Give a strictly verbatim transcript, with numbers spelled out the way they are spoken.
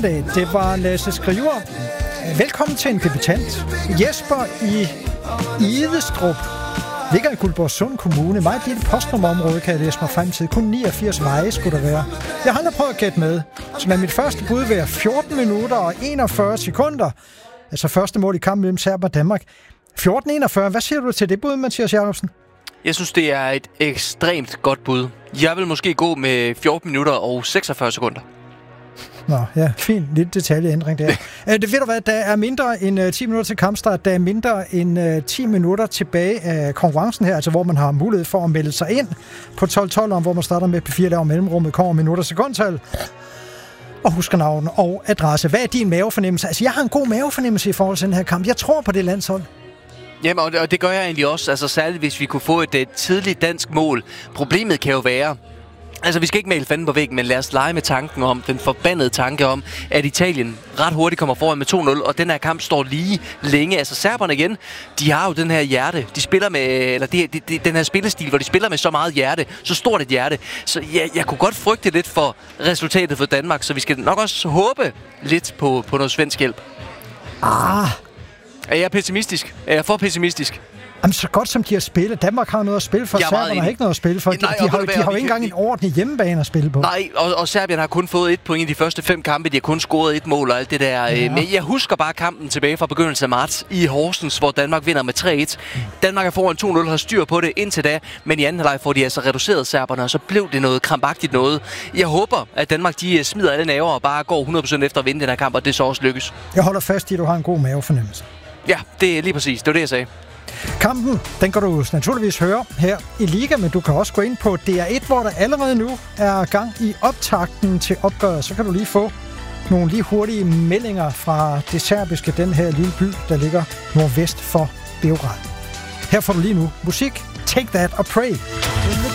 eftermiddag. Det var Lasse Skriver. Velkommen til en debutant. Jesper i Idestrup. Ligger i Guldborgsund Kommune. Meget lille postnummerområde, kan jeg læse mig frem til. Kun niogfirs veje skulle der være. Jeg har aldrig prøvet at gætte med. Så lad mit første bud være fjorten minutter og enogfyrre sekunder. Altså første mål i kampen mellem Serbien og Danmark. fjorten enogfyrre. Hvad siger du til det bud, Mathias Jacobsen? Jeg synes, det er et ekstremt godt bud. Jeg vil måske gå med fjorten minutter og seksogfyrre sekunder. Nå, ja, fin lille detaljeændring der. Det ved du hvad, der er mindre end uh, ti minutter til kampstart. Der er mindre end uh, ti minutter tilbage af konkurrencen her, altså hvor man har mulighed for at melde sig ind på tolv tolv, hvor man starter med P fire der, og mellemrummet kommer minutter sekundtal. Og husker navn og adresse. Hvad er din mavefornemmelse? Altså, jeg har en god mavefornemmelse i forhold til den her kamp. Jeg tror på det landshold. Jamen, og det, og det gør jeg egentlig også. Altså, særligt hvis vi kunne få et, et tidligt dansk mål. Problemet kan jo være... Altså, vi skal ikke male fanden på væggen, men lad os lege med tanken om, den forbandede tanke om, at Italien ret hurtigt kommer foran med to nul, og den her kamp står lige længe. Altså, serberne igen, de har jo den her hjerte. De spiller med, eller de, de, de, den her spillestil, hvor de spiller med så meget hjerte, så stort et hjerte. Så jeg, jeg kunne godt frygte lidt for resultatet for Danmark, så vi skal nok også håbe lidt på, på noget svensk hjælp. Ah. Er jeg pessimistisk? Er jeg for pessimistisk? Jamen, så godt som de har spillet. Danmark har noget at spille for, Serbien har ikke noget at spille for. De, Nej, de, har, de har jo ikke engang en ordentlig hjemmebane at spille på. Nej, og, og Serbien har kun fået et point i de første fem kampe. De har kun scoret et mål og alt det der. Ja. Men jeg husker bare kampen tilbage fra begyndelsen af marts i Horsens, hvor Danmark vinder med tre et. Mm. Danmark er foran to nul, har styr på det indtil da. Men i anden halvleg får de altså reduceret serberne, og så blev det noget krampagtigt noget. Jeg håber, at Danmark de smider alle naver og bare går hundrede procent efter at vinde den her kamp, og det så også lykkes. Jeg holder fast i, at du har en god mavefornemmelse. Ja, det er lige præcis. Det var det, jeg sagde. Kampen, den kan du naturligvis høre her i Liga, men du kan også gå ind på D R et, hvor der allerede nu er gang i optakten til opgøret. Så kan du lige få nogle lige hurtige meldinger fra det serbiske, den her lille by, der ligger nordvest for Beograd. Her får du lige nu musik, Take That og Pray.